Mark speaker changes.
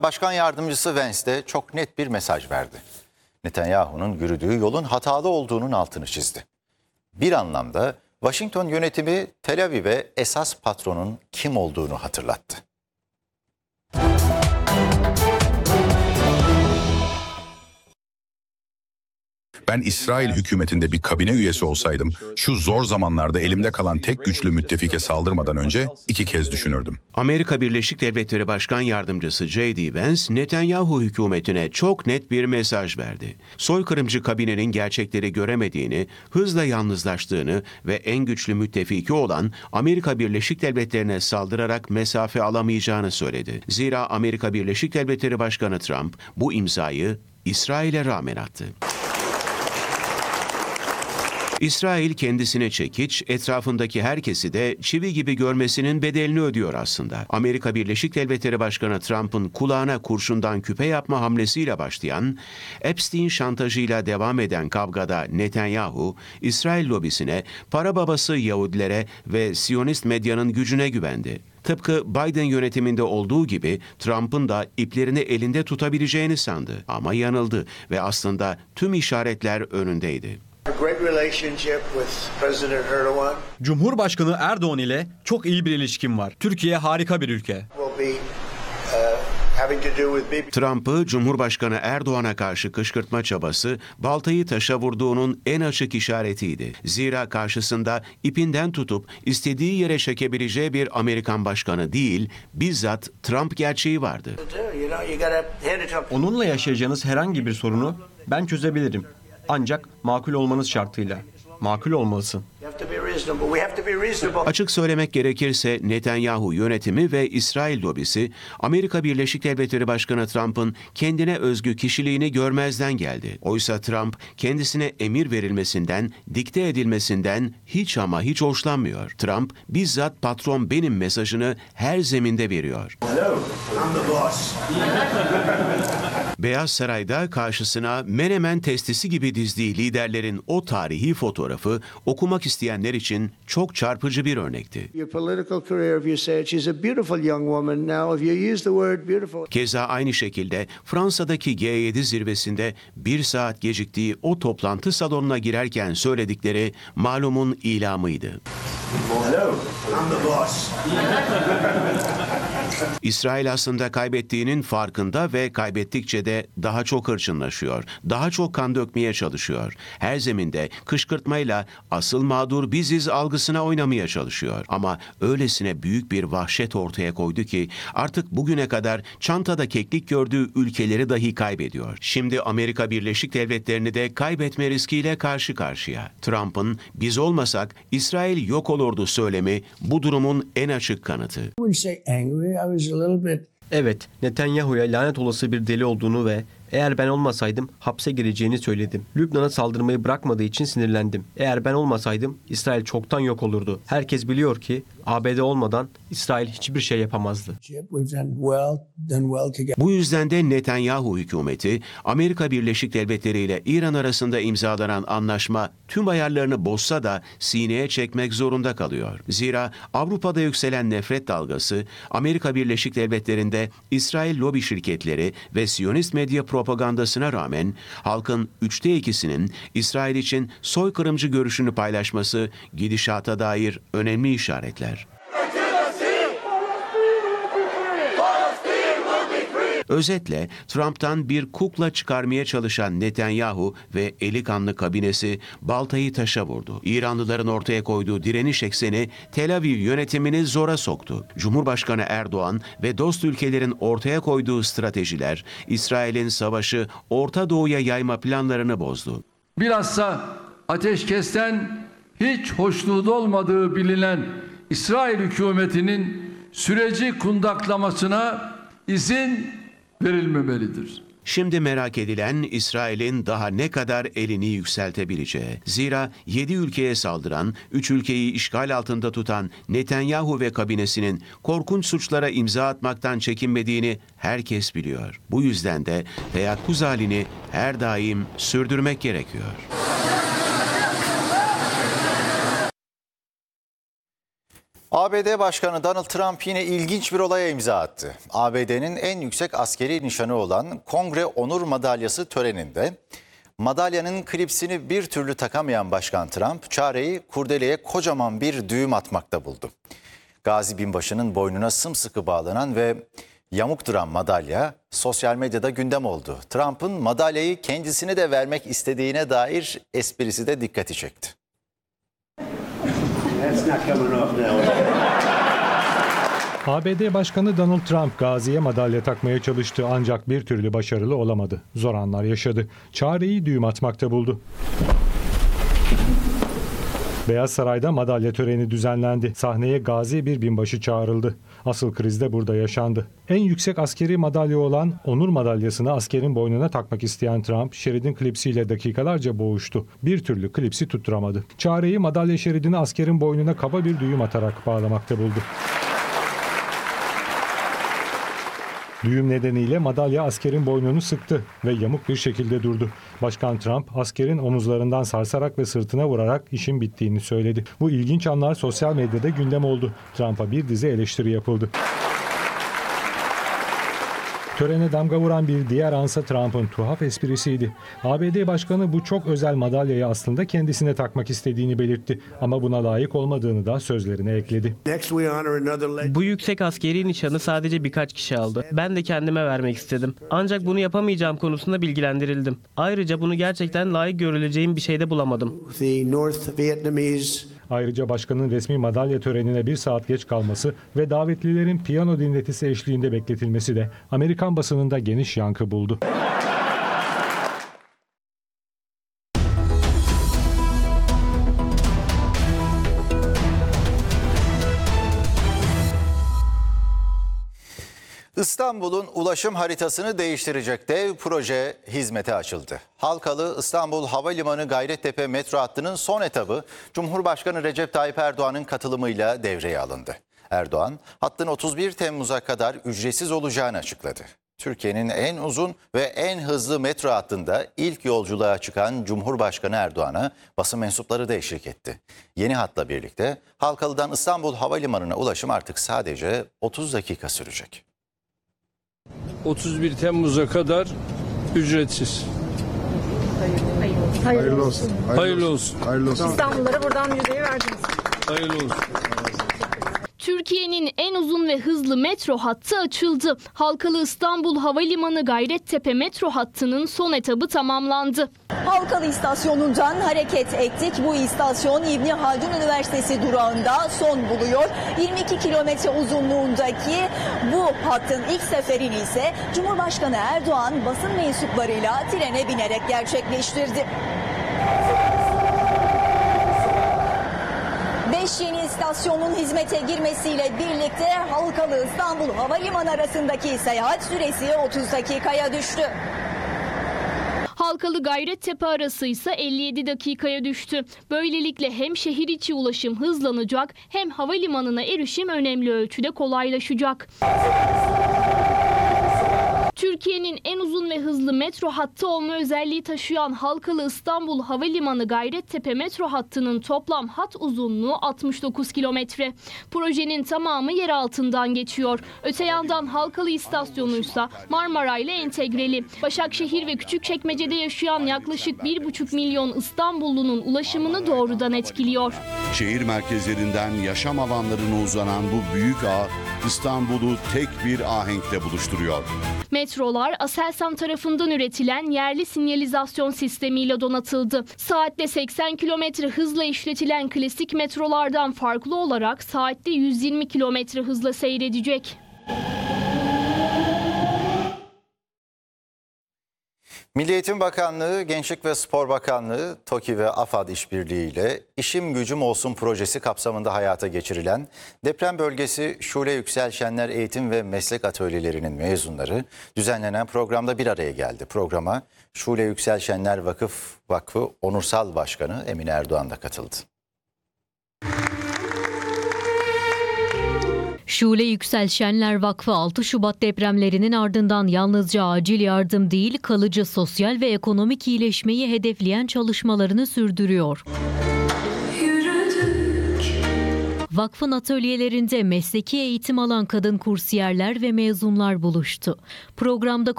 Speaker 1: Başkan yardımcısı Vance de çok net bir mesaj verdi. Netanyahu'nun yürüdüğü yolun hatalı olduğunun altını çizdi. Bir anlamda Washington yönetimi Tel Aviv'e esas patronun kim olduğunu hatırlattı.
Speaker 2: Ben İsrail hükümetinde bir kabine üyesi olsaydım, şu zor zamanlarda elimde kalan tek güçlü müttefike saldırmadan önce 2 kez düşünürdüm.
Speaker 3: Amerika Birleşik Devletleri Başkan Yardımcısı J.D. Vance, Netanyahu hükümetine çok net bir mesaj verdi. Soykırımcı kabinenin gerçekleri göremediğini, hızla yalnızlaştığını ve en güçlü müttefiki olan Amerika Birleşik Devletleri'ne saldırarak mesafe alamayacağını söyledi. Zira Amerika Birleşik Devletleri Başkanı Trump bu imzayı İsrail'e rağmen attı. İsrail kendisine çekiç, etrafındaki herkesi de çivi gibi görmesinin bedelini ödüyor aslında. Amerika Birleşik Devletleri Başkanı Trump'ın kulağına kurşundan küpe yapma hamlesiyle başlayan, Epstein şantajıyla devam eden kavgada Netanyahu, İsrail lobisine, para babası Yahudilere ve Siyonist medyanın gücüne güvendi. Tıpkı Biden yönetiminde olduğu gibi Trump'ın da iplerini elinde tutabileceğini sandı. Ama yanıldı ve aslında tüm işaretler önündeydi.
Speaker 4: Cumhurbaşkanı Erdoğan ile çok iyi bir ilişkim var. Türkiye harika bir ülke.
Speaker 3: Trump'ı Cumhurbaşkanı Erdoğan'a karşı kışkırtma çabası baltayı taşa vurduğunun en açık işaretiydi. Zira karşısında ipinden tutup istediği yere çekebileceği bir Amerikan başkanı değil, bizzat Trump gerçeği vardı.
Speaker 4: Onunla yaşayacağınız herhangi bir sorunu ben çözebilirim. Ancak makul olmanız şartıyla. Makul olmalısın.
Speaker 3: Açık söylemek gerekirse Netanyahu yönetimi ve İsrail lobisi Amerika Birleşik Devletleri Başkanı Trump'ın kendine özgü kişiliğini görmezden geldi. Oysa Trump kendisine emir verilmesinden, dikte edilmesinden hiç ama hiç hoşlanmıyor. Trump bizzat patron benim mesajını her zeminde veriyor.
Speaker 5: Hello, I'm the boss.
Speaker 3: Beyaz Saray'da karşısına Menemen testisi gibi dizdiği liderlerin o tarihi fotoğrafı okumak isteyenler için çok çarpıcı bir örnekti. Keza aynı şekilde Fransa'daki G7 zirvesinde 1 saat geciktiği o toplantı salonuna girerken söyledikleri malumun ilamıydı.
Speaker 5: Hello, I'm the boss.
Speaker 3: İsrail aslında kaybettiğinin farkında ve kaybettikçe de daha çok hırçınlaşıyor. Daha çok kan dökmeye çalışıyor. Her zeminde kışkırtmayla asıl mağdur biziz algısına oynamaya çalışıyor. Ama öylesine büyük bir vahşet ortaya koydu ki artık bugüne kadar çantada keklik gördüğü ülkeleri dahi kaybediyor. Şimdi Amerika Birleşik Devletleri'ni de kaybetme riskiyle karşı karşıya. Trump'ın biz olmasak İsrail yok olurdu söylemi bu durumun en açık kanıtı.
Speaker 4: Evet, Netanyahu'ya lanet olası bir deli olduğunu ve eğer ben olmasaydım hapse gireceğini söyledim. Lübnan'a saldırmayı bırakmadığı için sinirlendim. Eğer ben olmasaydım İsrail çoktan yok olurdu. Herkes biliyor ki ABD olmadan İsrail hiçbir şey yapamazdı.
Speaker 3: Bu yüzden de Netanyahu hükümeti Amerika Birleşik Devletleri ile İran arasında imzalanan anlaşma tüm ayarlarını bozsa da sineye çekmek zorunda kalıyor. Zira Avrupa'da yükselen nefret dalgası Amerika Birleşik Devletleri'nde İsrail lobi şirketleri ve Siyonist medya propagandasına rağmen halkın 2/3'ünün İsrail için soykırımcı görüşünü paylaşması gidişata dair önemli işaretler. Özetle Trump'tan bir kukla çıkarmaya çalışan Netanyahu ve eli kanlı kabinesi baltayı taşa vurdu. İranlıların ortaya koyduğu direniş ekseni Tel Aviv yönetimini zora soktu. Cumhurbaşkanı Erdoğan ve dost ülkelerin ortaya koyduğu stratejiler İsrail'in savaşı Orta Doğu'ya yayma planlarını bozdu.
Speaker 6: Bilhassa ateşkesten hiç hoşnut olmadığı bilinen İsrail hükümetinin süreci kundaklamasına izin verilmemelidir.
Speaker 3: Şimdi merak edilen İsrail'in daha ne kadar elini yükseltebileceği. Zira 7 ülkeye saldıran, 3 ülkeyi işgal altında tutan Netanyahu ve kabinesinin korkunç suçlara imza atmaktan çekinmediğini herkes biliyor. Bu yüzden de teyakkuz halini her daim sürdürmek gerekiyor.
Speaker 1: ABD Başkanı Donald Trump yine ilginç bir olaya imza attı. ABD'nin en yüksek askeri nişanı olan Kongre Onur Madalyası töreninde madalyanın klipsini bir türlü takamayan Başkan Trump çareyi kurdeleye kocaman bir düğüm atmakta buldu. Gazi Binbaşı'nın boynuna sımsıkı bağlanan ve yamuk duran madalya sosyal medyada gündem oldu. Trump'ın madalyayı kendisine de vermek istediğine dair esprisi de dikkati çekti.
Speaker 5: That's not coming off now.
Speaker 7: ABD Başkanı Donald Trump Gazi'ye madalya takmaya çalıştı ancak bir türlü başarılı olamadı. Zor anlar yaşadı. Çareyi düğüm atmakta buldu. Beyaz Saray'da madalya töreni düzenlendi. Sahneye Gazi bir binbaşı çağrıldı. Asıl kriz de burada yaşandı. En yüksek askeri madalya olan Onur Madalyasını askerin boynuna takmak isteyen Trump, şeridin klipsiyle dakikalarca boğuştu. Bir türlü klipsi tutturamadı. Çareyi madalya şeridini askerin boynuna kaba bir düğüm atarak bağlamakta buldu. Düğüm nedeniyle madalya askerin boynunu sıktı ve yamuk bir şekilde durdu. Başkan Trump askerin omuzlarından sarsarak ve sırtına vurarak işin bittiğini söyledi. Bu ilginç anlar sosyal medyada gündem oldu. Trump'a bir dizi eleştiri yapıldı. Törene damga vuran bir diğer ansa Trump'ın tuhaf esprisiydi. ABD Başkanı bu çok özel madalyayı aslında kendisine takmak istediğini belirtti. Ama buna layık olmadığını da sözlerine ekledi.
Speaker 5: Next we honor another legend.
Speaker 4: Bu yüksek askeri nişanı sadece birkaç kişi aldı. Ben de kendime vermek istedim. Ancak bunu yapamayacağım konusunda bilgilendirildim. Ayrıca bunu gerçekten layık görüleceğim bir şeyde bulamadım.
Speaker 5: The North Vietnamese.
Speaker 7: Ayrıca başkanın resmi madalya törenine 1 saat geç kalması ve davetlilerin piyano dinletisi eşliğinde bekletilmesi de Amerikan basınında geniş yankı buldu.
Speaker 1: İstanbul'un ulaşım haritasını değiştirecek dev proje hizmete açıldı. Halkalı İstanbul Havalimanı Gayrettepe metro hattının son etabı Cumhurbaşkanı Recep Tayyip Erdoğan'ın katılımıyla devreye alındı. Erdoğan, hattın 31 Temmuz'a kadar ücretsiz olacağını açıkladı. Türkiye'nin en uzun ve en hızlı metro hattında ilk yolculuğa çıkan Cumhurbaşkanı Erdoğan'a basın mensupları da eşlik etti. Yeni hatla birlikte Halkalı'dan İstanbul Havalimanı'na ulaşım artık sadece 30 dakika sürecek.
Speaker 6: 31 Temmuz'a kadar ücretsiz.
Speaker 8: Hayırlı olsun.
Speaker 6: Hayırlı olsun.
Speaker 8: Hayırlı olsun.
Speaker 9: İstanbullulara buradan müjdeyi verdiniz.
Speaker 6: Hayırlı olsun.
Speaker 9: Türkiye'nin en uzun ve hızlı metro hattı açıldı. Halkalı İstanbul Havalimanı Gayrettepe metro hattının son etabı tamamlandı.
Speaker 10: Halkalı istasyonundan hareket ettik. Bu istasyon İbni Haldun Üniversitesi durağında son buluyor. 22 kilometre uzunluğundaki bu hattın ilk seferini ise Cumhurbaşkanı Erdoğan basın mensuplarıyla trene binerek gerçekleştirdi. 5 yeni istasyonun hizmete girmesiyle birlikte Halkalı İstanbul Havalimanı arasındaki seyahat süresi 30 dakikaya düştü.
Speaker 9: Halkalı Gayrettepe arası ise 57 dakikaya düştü. Böylelikle hem şehir içi ulaşım hızlanacak hem havalimanına erişim önemli ölçüde kolaylaşacak. Türkiye'nin en uzun ve hızlı metro hattı olma özelliği taşıyan Halkalı İstanbul Havalimanı Gayrettepe metro hattının toplam hat uzunluğu 69 kilometre. Projenin tamamı yer altından geçiyor. Öte yandan Halkalı istasyonuysa Marmara ile entegreli. Başakşehir ve Küçükçekmece'de yaşayan yaklaşık 1,5 milyon İstanbullunun ulaşımını doğrudan etkiliyor.
Speaker 11: Şehir merkezlerinden yaşam alanlarına uzanan bu büyük ağ İstanbul'u tek bir ahenkle buluşturuyor.
Speaker 9: Metrolar Aselsan tarafından üretilen yerli sinyalizasyon sistemiyle donatıldı. Saatte 80 kilometre hızla işletilen klasik metrolardan farklı olarak saatte 120 kilometre hızla seyredecek.
Speaker 1: Milli Eğitim Bakanlığı, Gençlik ve Spor Bakanlığı, TOKİ ve AFAD işbirliğiyle İşim Gücüm Olsun projesi kapsamında hayata geçirilen deprem bölgesi Şule Yüksel Şenler Eğitim ve Meslek Atölyelerinin mezunları düzenlenen programda bir araya geldi. Programa Şule Yüksel Şenler Vakfı Onursal Başkanı Emine Erdoğan da katıldı.
Speaker 12: Şule Yüksel Şenler Vakfı 6 Şubat depremlerinin ardından yalnızca acil yardım değil, kalıcı sosyal ve ekonomik iyileşmeyi hedefleyen çalışmalarını sürdürüyor. Vakfın atölyelerinde mesleki eğitim alan kadın kursiyerler ve mezunlar buluştu. Programda